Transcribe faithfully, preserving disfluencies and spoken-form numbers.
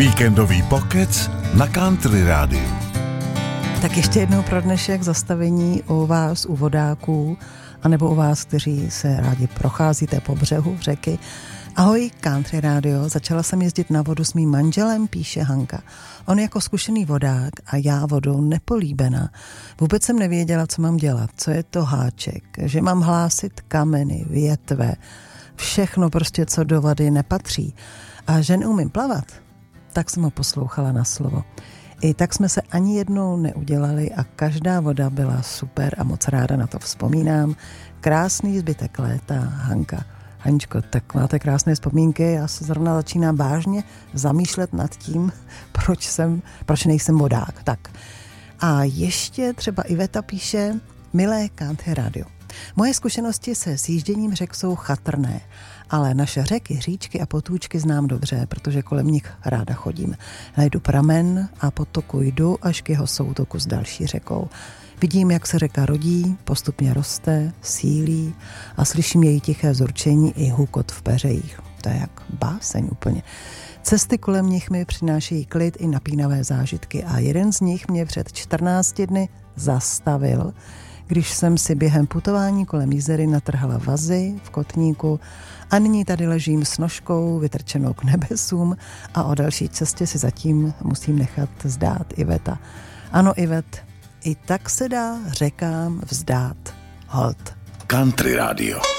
Víkendový pokec na Country Rádiu. Tak ještě jednou pro dnešek zastavení u vás, u vodáků, anebo u vás, kteří se rádi procházíte po břehu řeky. Ahoj, Country Radio, začala jsem jezdit na vodu s mým manželem, píše Hanka. On jako zkušený vodák a já vodou nepolíbená. Vůbec jsem nevěděla, co mám dělat, co je to háček, že mám hlásit kameny, větve, všechno prostě, co do vody nepatří. A že neumím plavat, tak jsem ho poslouchala na slovo. I tak jsme se ani jednou neudělali a každá voda byla super a moc ráda na to vzpomínám. Krásný zbytek léta, Hanka. Haničko, tak máte krásné vzpomínky, já se zrovna začínám vážně zamýšlet nad tím, proč jsem, proč nejsem vodák. Tak. A ještě třeba Iveta píše, milé Country Radio. Moje zkušenosti se sjížděním řek jsou chatrné, ale naše řeky, říčky a potůčky znám dobře, protože kolem nich ráda chodím. Najdu pramen a potoku jdu až k jeho soutoku s další řekou. Vidím, jak se řeka rodí, postupně roste, sílí a slyším její tiché vzručení i hukot v peřejích. To je jak báseň úplně. Cesty kolem nich mi přinášejí klid i napínavé zážitky a jeden z nich mě před čtrnácti dny zastavil, když jsem si během putování kolem Jizery natrhala vazy v kotníku a nyní tady ležím s nožkou vytrčenou k nebesům a o další cestě si zatím musím nechat zdát Iveta. Ano, Ivet, i tak se dá řekám vzdát hold. Country Radio.